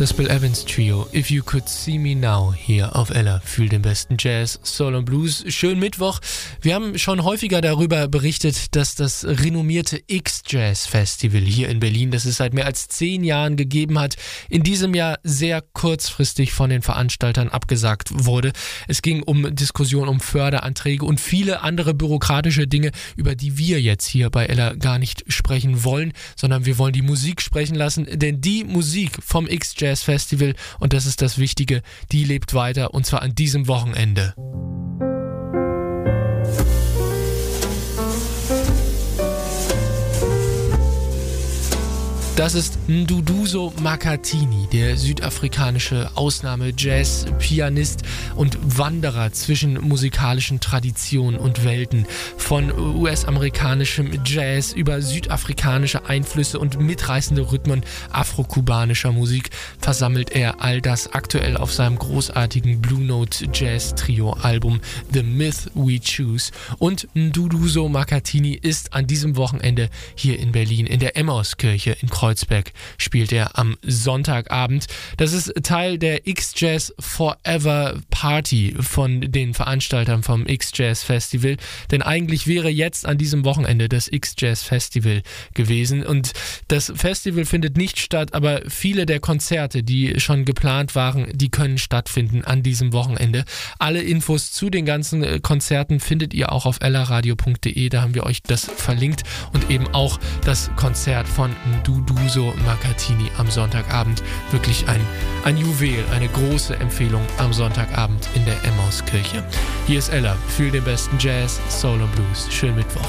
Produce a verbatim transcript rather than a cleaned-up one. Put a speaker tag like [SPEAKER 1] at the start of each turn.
[SPEAKER 1] Das Bill Evans Trio, If You Could See Me Now, hier auf Ella, fühl den besten Jazz, Soul und Blues. Schönen Mittwoch. Wir haben schon häufiger darüber berichtet, dass das renommierte X-Jazz Festival hier in Berlin, das es seit mehr als zehn Jahren gegeben hat, in diesem Jahr sehr kurzfristig von den Veranstaltern abgesagt wurde. Es ging um Diskussionen um Förderanträge und viele andere bürokratische Dinge, über die wir jetzt hier bei Ella gar nicht sprechen wollen, sondern wir wollen die Musik sprechen lassen, denn die Musik vom X-Jazz Festival, und das ist das Wichtige, die lebt weiter, und zwar an diesem Wochenende. Das ist Nduduzo Makhathini, der südafrikanische Ausnahme-Jazz-Pianist und Wanderer zwischen musikalischen Traditionen und Welten. Von U S-amerikanischem Jazz über südafrikanische Einflüsse und mitreißende Rhythmen afrokubanischer Musik versammelt er all das aktuell auf seinem großartigen Blue Note Jazz Trio Album The Myth We Choose. Und Nduduzo Makhathini ist an diesem Wochenende hier in Berlin in der Emmauskirche in Kreuzberg. Spielt er am Sonntagabend. Das ist Teil der X-Jazz Forever Party von den Veranstaltern vom X-Jazz Festival, denn eigentlich wäre jetzt an diesem Wochenende das X-Jazz Festival gewesen, und das Festival findet nicht statt, aber viele der Konzerte, die schon geplant waren, die können stattfinden an diesem Wochenende. Alle Infos zu den ganzen Konzerten findet ihr auch auf ellaradio punkt de, da haben wir euch das verlinkt, und eben auch das Konzert von Nduduzo Makhathini am Sonntagabend. Wirklich ein, ein Juwel, eine große Empfehlung am Sonntagabend in der Emmauskirche. Hier ist Ella, fühl den besten Jazz, Soul und Blues. Schönen Mittwoch.